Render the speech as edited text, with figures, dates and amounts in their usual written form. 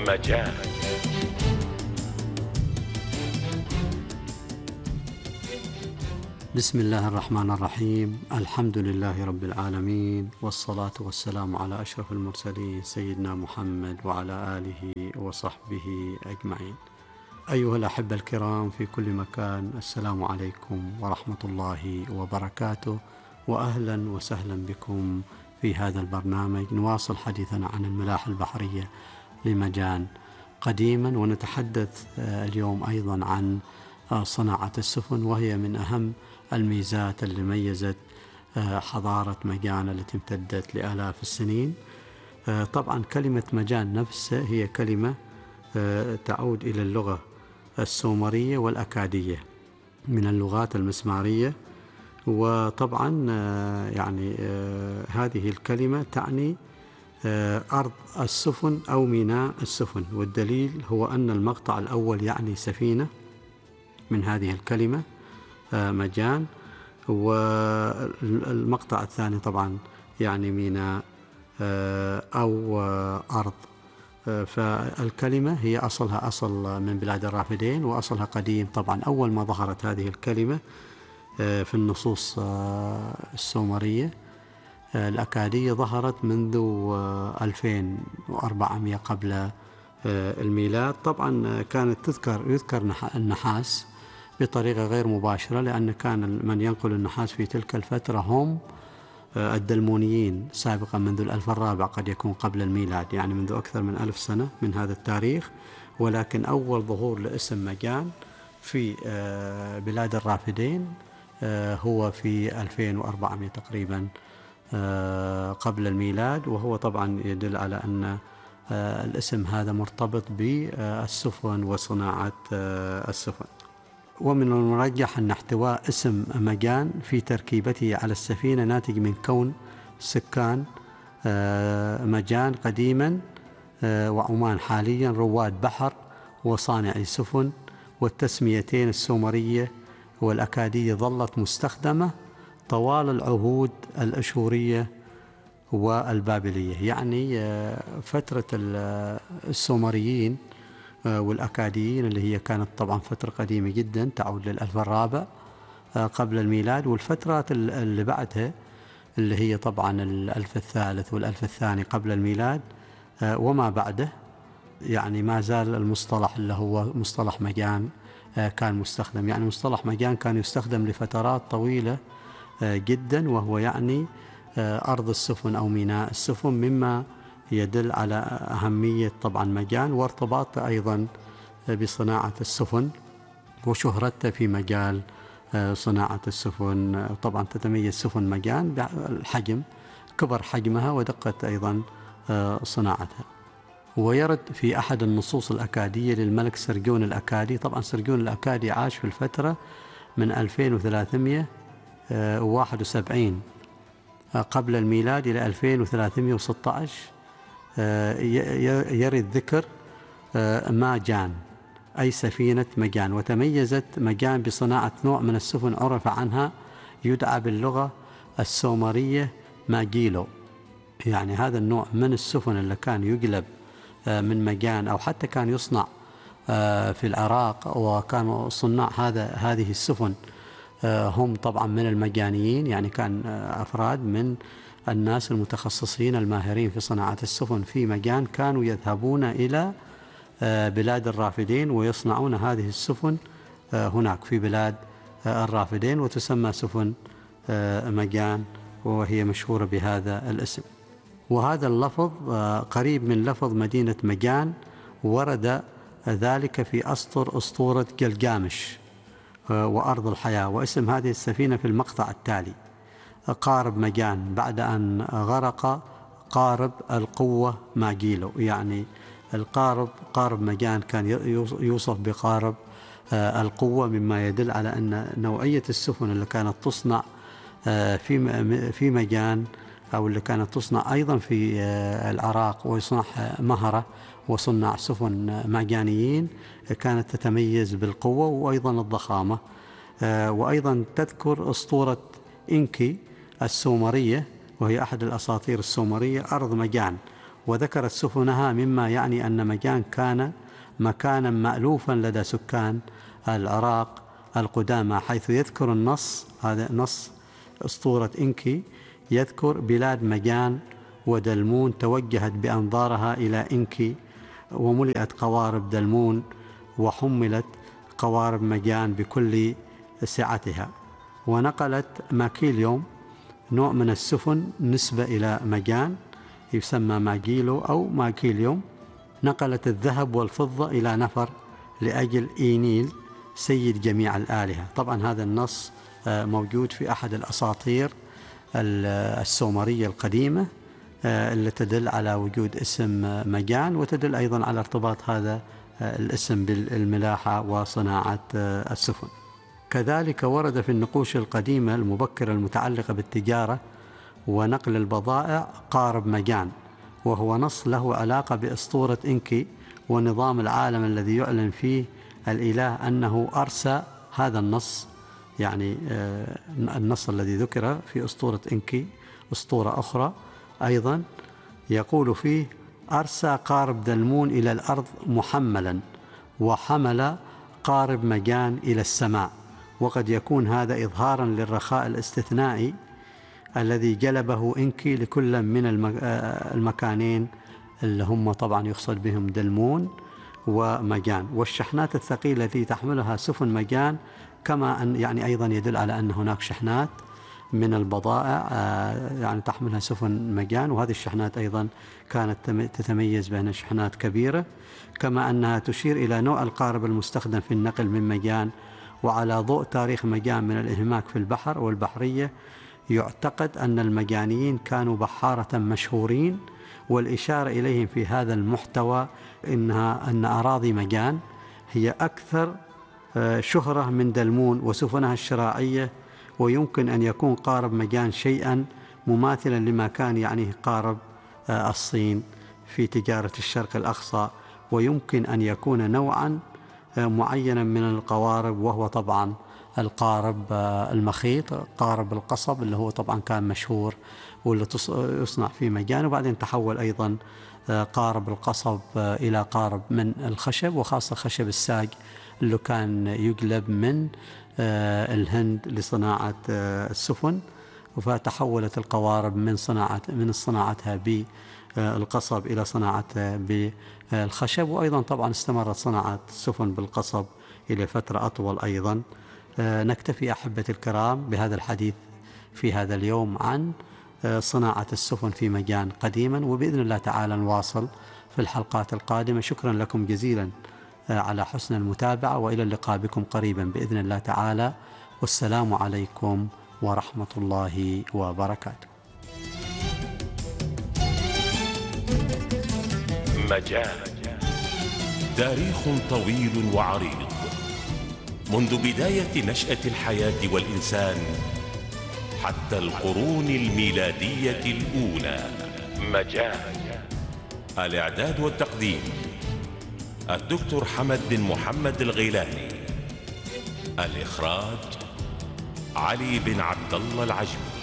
مجال. بسم الله الرحمن الرحيم. الحمد لله رب العالمين، والصلاة والسلام على أشرف المرسلين سيدنا محمد وعلى آله وصحبه أجمعين. أيها الأحبة الكرام في كل مكان، السلام عليكم ورحمة الله وبركاته، وأهلا وسهلا بكم في هذا البرنامج. نواصل حديثنا عن الملاحة البحرية لمجان قديما، ونتحدث اليوم أيضا عن صناعة السفن، وهي من أهم الميزات اللي ميزت حضارة مجان التي امتدت لآلاف السنين. طبعا كلمة مجان نفسها هي كلمة تعود إلى اللغة السومرية والأكادية من اللغات المسمارية، وطبعا يعني هذه الكلمة تعني أرض السفن أو ميناء السفن، والدليل هو أن المقطع الأول يعني سفينة من هذه الكلمة مجان، والمقطع الثاني طبعا يعني ميناء أو أرض. فالكلمة هي أصلها أصل من بلاد الرافدين، وأصلها قديم. طبعا أول ما ظهرت هذه الكلمة في النصوص السومرية الأكادية ظهرت منذ 2400 قبل الميلاد. طبعا كانت يذكر النحاس بطريقة غير مباشرة، لأن كان من ينقل النحاس في تلك الفترة هم الدلمونيين سابقا منذ الألف الرابع، قد يكون قبل الميلاد، يعني منذ أكثر من 1000 سنة من هذا التاريخ. ولكن أول ظهور لاسم مجان في بلاد الرافدين هو في 2400 تقريبا قبل الميلاد، وهو طبعا يدل على أن الاسم هذا مرتبط بالسفن وصناعة السفن. ومن المرجح أن احتواء اسم مجان في تركيبته على السفينة ناتج من كون سكان مجان قديما وعمان حاليا رواد بحر وصانعي سفن، والتسميتين السومرية والأكادية ظلت مستخدمة طوال العهود الأشورية والبابلية. يعني فترة السومريين والأكاديين اللي هي كانت طبعا فترة قديمة جدا تعود للألف الرابع قبل الميلاد، والفترات اللي بعدها اللي هي طبعا الألف الثالث والألف الثاني قبل الميلاد وما بعده، يعني ما زال المصطلح اللي هو مصطلح مجان كان مستخدم. يعني مصطلح مجان كان يستخدم لفترات طويلة جدا، وهو يعني أرض السفن أو ميناء السفن، مما يدل على أهمية طبعا مجان وارتباطه أيضا بصناعة السفن وشهرته في مجال صناعة السفن. طبعا تتميز سفن مجان بالحجم، كبر حجمها ودقة أيضا صناعتها. ويرد في أحد النصوص الأكادية للملك سرجون الأكادي. طبعا سرجون الأكادي عاش في الفترة من 2371 قبل الميلاد إلى 2316. يرد ذكر ماجان أي سفينة مجان، وتميزت مجان بصناعة نوع من السفن عرف عنها يدعى باللغة السومرية ماجيلو. يعني هذا النوع من السفن اللي كان يقلب من مجان، أو حتى كان يصنع في العراق، وكانوا صناع هذه السفن هم طبعا من المجانيين، يعني كان أفراد من الناس المتخصصين الماهرين في صناعة السفن في مجان، كانوا يذهبون إلى بلاد الرافدين ويصنعون هذه السفن هناك في بلاد الرافدين، وتسمى سفن مجان، وهي مشهورة بهذا الاسم. وهذا اللفظ قريب من لفظ مدينة مجان، ورد ذلك في أسطورة جلجامش وأرض الحياة. واسم هذه السفينة في المقطع التالي: قارب مجان بعد أن غرق قارب القوة ماجيلو. يعني قارب مجان كان يوصف بقارب القوة، مما يدل على أن نوعية السفن اللي كانت تصنع في مجان، أو اللي كانت تصنع أيضا في العراق ويصنع مهرة وصناع سفن مجانيين، كانت تتميز بالقوة وأيضا الضخامة. وأيضا تذكر أسطورة إنكي السومرية، وهي أحد الأساطير السومرية، أرض مجان، وذكرت سفنها مما يعني أن مجان كان مكانا مألوفا لدى سكان العراق القدامى، حيث يذكر النص، هذا نص أسطورة إنكي، يذكر بلاد مجان ودلمون توجهت بأنظارها إلى إنكي وملئت قوارب دلمون وحملت قوارب مجان بكل سعتها. ونقلت ماكيليوم نوع من السفن نسبة إلى مجان يسمى ماجيلو أو ماكيليوم، نقلت الذهب والفضة إلى نفر لأجل إينيل سيد جميع الآلهة. طبعا هذا النص موجود في أحد الأساطير السومرية القديمة اللي تدل على وجود اسم مجان، وتدل أيضا على ارتباط هذا الاسم بالملاحة وصناعة السفن. كذلك ورد في النقوش القديمة المبكرة المتعلقة بالتجارة ونقل البضائع قارب مجان، وهو نص له علاقة بأسطورة إنكي ونظام العالم الذي يعلن فيه الإله أنه أرسى. هذا النص يعني النص الذي ذكر في أسطورة إنكي أسطورة أخرى أيضا يقول فيه: أرسى قارب دلمون إلى الأرض محملا، وحمل قارب مجان إلى السماء. وقد يكون هذا إظهارا للرخاء الاستثنائي الذي جلبه إنكي لكل من المكانين اللي هم طبعا يقصد بهم دلمون ومجان، والشحنات الثقيلة التي تحملها سفن مجان، كما أن يعني أيضا يدل على أن هناك شحنات من البضائع يعني تحملها سفن مجان، وهذه الشحنات أيضا كانت تتميز بأنها شحنات كبيرة، كما أنها تشير إلى نوع القارب المستخدم في النقل من مجان. وعلى ضوء تاريخ مجان من الانهماك في البحر والبحرية، يعتقد أن المجانيين كانوا بحارة مشهورين، والإشارة إليهم في هذا المحتوى أن أراضي مجان هي أكثر شهرة من دلمون وسفنها الشراعية، ويمكن أن يكون قارب مجان شيئا مماثلا لما كان يعنيه قارب الصين في تجارة الشرق الأقصى، ويمكن أن يكون نوعا معينا من القوارب، وهو طبعا القارب المخيط، قارب القصب اللي هو طبعا كان مشهور واللي يصنع في مجان، وبعدين تحول أيضا قارب القصب إلى قارب من الخشب، وخاصة خشب الساج اللي كان يجلب من الهند لصناعة السفن، فتحولت القوارب من صناعتها بالقصب إلى صناعتها بالخشب. وأيضا طبعا استمرت صناعة السفن بالقصب إلى فترة أطول أيضا. نكتفي أحبة الكرام بهذا الحديث في هذا اليوم عن صناعة السفن في مجان قديما، وبإذن الله تعالى نواصل في الحلقات القادمة. شكرا لكم جزيلا على حسن المتابعة، وإلى اللقاء بكم قريبا بإذن الله تعالى، والسلام عليكم ورحمة الله وبركاته. مجان تاريخ طويل وعريض، منذ بداية نشأة الحياة والإنسان حتى القرون الميلادية الأولى. مجان. الإعداد والتقديم الدكتور حمد بن محمد الغيلاني. الإخراج علي بن عبد الله العجمي.